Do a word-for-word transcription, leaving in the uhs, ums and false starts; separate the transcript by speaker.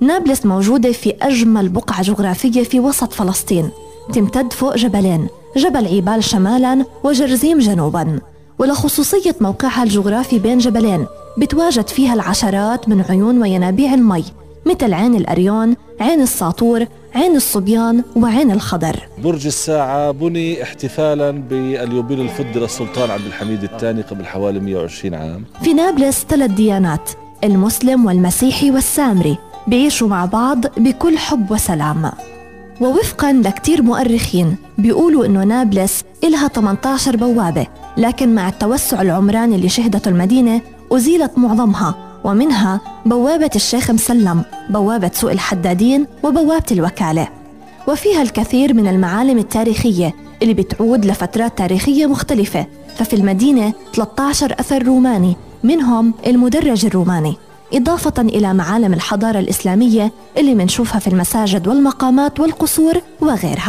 Speaker 1: نابلس موجودة في أجمل بقعة جغرافية في وسط فلسطين، تمتد فوق جبلين، جبل عيبال شمالاً وجرزيم جنوباً. ولخصوصية موقعها الجغرافي بين جبلين بتواجد فيها العشرات من عيون وينابيع المي، مثل عين الأريون، عين الساطور، عين الصبيان، وعين الخضر.
Speaker 2: برج الساعة بني احتفالاً باليوبيل الفضي للسلطان عبد الحميد الثاني قبل حوالي مئة وعشرين عام.
Speaker 1: في نابلس ثلاث ديانات، المسلم والمسيحي والسامري، بيعيشوا مع بعض بكل حب وسلام. ووفقاً لكتير مؤرخين بيقولوا إنه نابلس إلها ثمانية عشر بوابة، لكن مع التوسع العمراني اللي شهدته المدينة أزيلت معظمها، ومنها بوابة الشيخ مسلم، بوابة سوق الحدادين، وبوابة الوكالة. وفيها الكثير من المعالم التاريخية اللي بتعود لفترات تاريخية مختلفة. ففي المدينة ثلاثة عشر أثر روماني، منهم المدرج الروماني، إضافة إلى معالم الحضارة الإسلامية اللي منشوفها في المساجد والمقامات والقصور وغيرها.